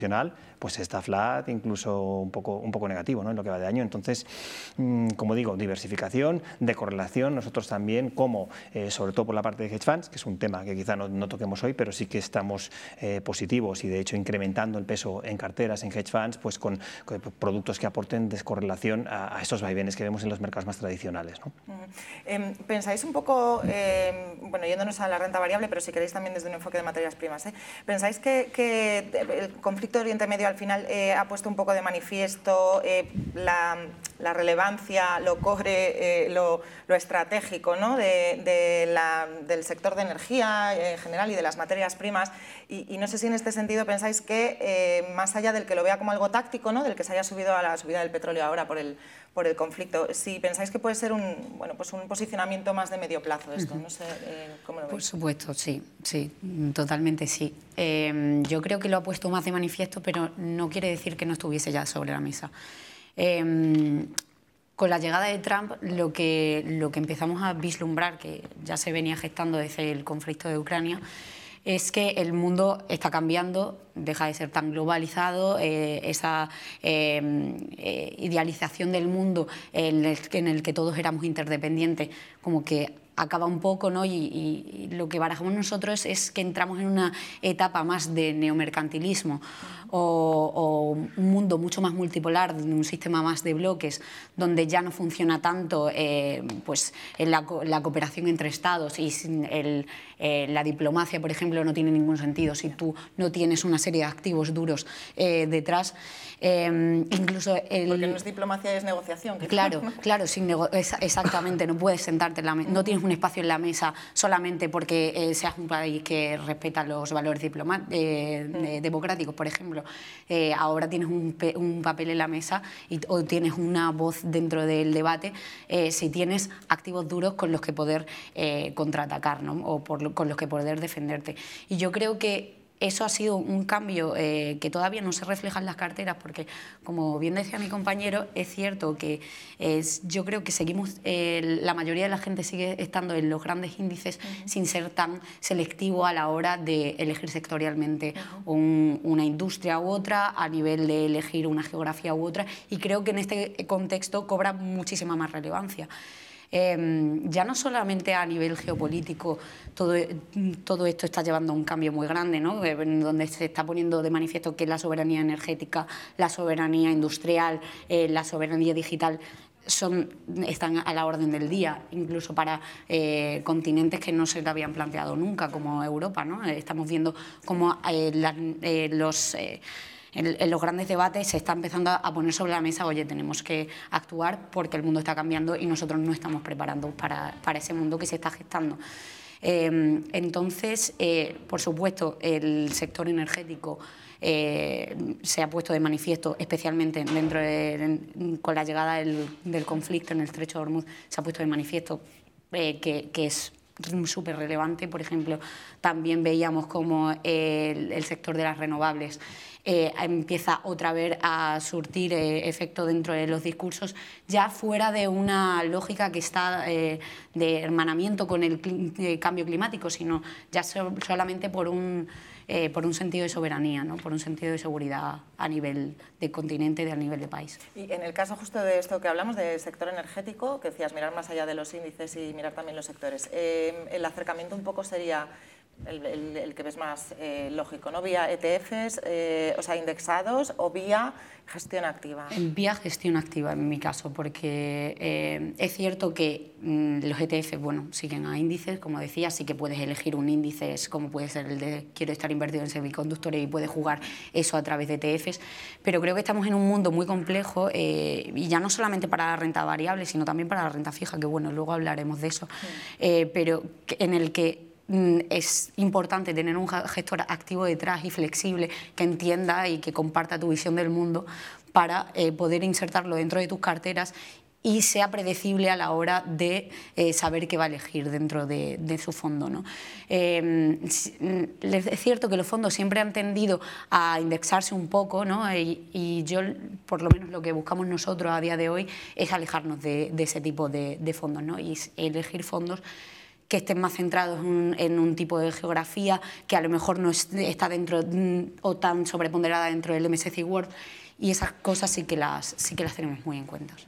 pues está flat, incluso un poco negativo, ¿no?, en lo que va de año. Entonces, como digo, diversificación, de correlación, nosotros también, como sobre todo por la parte de hedge funds, que es un tema que quizá no toquemos hoy, pero sí que estamos positivos y de hecho incrementando el peso en carteras, en hedge funds, pues con productos que aporten descorrelación a esos vaivenes que vemos en los mercados más tradicionales, ¿no? ¿Pensáis un poco, bueno, yéndonos a la renta variable, pero si queréis también desde un enfoque de materias primas, ¿pensáis que el conflicto de Oriente Medio al final ha puesto un poco de manifiesto la relevancia, lo core, lo estratégico, ¿no?, del sector de energía en general y de las materias primas? Y no sé si en este sentido pensáis que, más allá del que lo vea como algo táctico, ¿no?, del que se haya subido a la subida del petróleo ahora por el conflicto, si pensáis que puede ser un posicionamiento más de medio plazo esto, no sé cómo lo veis. Por supuesto, sí, totalmente sí. Yo creo que lo ha puesto más de manifiesto, pero no quiere decir que no estuviese ya sobre la mesa. Con la llegada de Trump, lo que empezamos a vislumbrar, que ya se venía gestando desde el conflicto de Ucrania, es que el mundo está cambiando, deja de ser tan globalizado, esa idealización del mundo en el que todos éramos interdependientes, como que acaba un poco, ¿no? Y lo que barajamos nosotros es que entramos en una etapa más de neomercantilismo o un mundo mucho más multipolar, un sistema más de bloques, donde ya no funciona tanto pues la cooperación entre estados y la diplomacia, por ejemplo, no tiene ningún sentido si tú no tienes una serie de activos duros detrás. Incluso porque no es diplomacia, es negociación. Claro, exactamente, no puedes sentarte en la mesa, no tienes un espacio en la mesa solamente porque seas un país que respeta los valores democráticos, por ejemplo. Ahora tienes un papel en la mesa o tienes una voz dentro del debate si tienes activos duros con los que poder contraatacar, ¿no?, o con los que poder defenderte. Y yo creo que eso ha sido un cambio que todavía no se refleja en las carteras, porque, como bien decía mi compañero, es cierto que yo creo que seguimos, la mayoría de la gente sigue estando en los grandes índices sin ser tan selectivo a la hora de elegir sectorialmente una industria u otra, a nivel de elegir una geografía u otra, y creo que en este contexto cobra muchísima más relevancia. Ya no solamente a nivel geopolítico, todo esto está llevando a un cambio muy grande, ¿no?, donde se está poniendo de manifiesto que la soberanía energética, la soberanía industrial, la soberanía digital están a la orden del día, incluso para continentes que no se habían planteado nunca, como Europa, ¿no? Estamos viendo cómo en los grandes debates se está empezando a poner sobre la mesa, oye, tenemos que actuar porque el mundo está cambiando y nosotros no estamos preparando para ese mundo que se está gestando. Entonces, por supuesto, el sector energético se ha puesto de manifiesto, especialmente con la llegada del conflicto en el Estrecho de Hormuz, se ha puesto de manifiesto que es súper relevante. Por ejemplo, también veíamos como el sector de las renovables empieza otra vez a surtir efecto dentro de los discursos, ya fuera de una lógica que está de hermanamiento con el cambio climático, sino ya solamente por un sentido de soberanía, ¿no?, por un sentido de seguridad a nivel de continente, a nivel de país. Y en el caso justo de esto que hablamos, del sector energético, que decías mirar más allá de los índices y mirar también los sectores, el acercamiento un poco sería el que ves más lógico, ¿no?, vía ETFs, o sea, indexados, o vía gestión activa. Vía gestión activa en mi caso, porque es cierto que los ETFs, bueno, siguen a índices, como decía, sí que puedes elegir un índice, como puede ser el de quiero estar invertido en semiconductores y puedes jugar eso a través de ETFs, pero creo que estamos en un mundo muy complejo y ya no solamente para la renta variable, sino también para la renta fija, que bueno, luego hablaremos de eso, pero en el que es importante tener un gestor activo detrás y flexible que entienda y que comparta tu visión del mundo para poder insertarlo dentro de tus carteras y sea predecible a la hora de saber qué va a elegir dentro de su fondo, ¿no? Es cierto que los fondos siempre han tendido a indexarse un poco, ¿no? Y yo, por lo menos lo que buscamos nosotros a día de hoy es alejarnos de ese tipo de fondos, ¿no? Y elegir fondos que estén más centrados en un tipo de geografía que a lo mejor no está dentro o tan sobreponderada dentro del MSCI World, y esas cosas sí que las tenemos muy en cuenta.